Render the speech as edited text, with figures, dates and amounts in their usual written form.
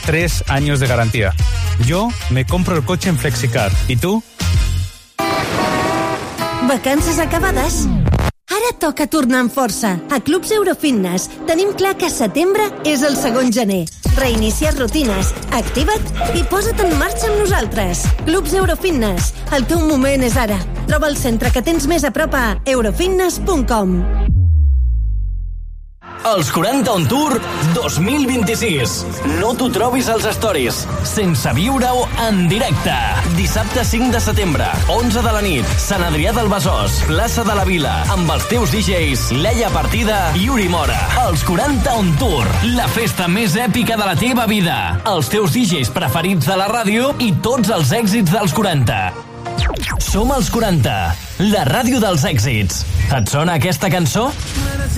3 años de garantía. Yo me compro el coche en Flexicar. ¿Y tú? Vacances acabades? Ara toca tornar amb força. A Clubs Eurofitness tenim clar que setembre és el segon gener. Reinicies rutines, activa't i posa't en marxa amb nosaltres. Clubs Eurofitness, el teu moment és ara. Troba el centre que tens més a prop a eurofitness.com. Els 40 on Tour 2026. No t'ho trobis als stories, sense viure-ho en directe. Dissabte 5 de setembre, 11 de la nit, Sant Adrià del Besòs, plaça de la Vila, amb els teus DJs Leia Partida i Uri Mora. Els 40 on Tour, la festa més èpica de la teva vida. Els teus DJs preferits de la ràdio i tots els èxits dels 40. Som els 40, la ràdio dels èxits. Et sona aquesta cançó?